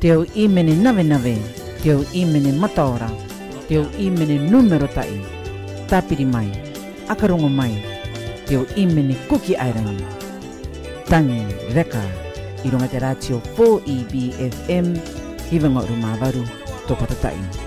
Teo imene nave, teo imene matora, teo imene numero tai, tapiri mai, akarongo mai, teo imene kuki airangi. Tangi reka, irunga te ratio 4EBFM, hiwanga rumavaru, topatatai.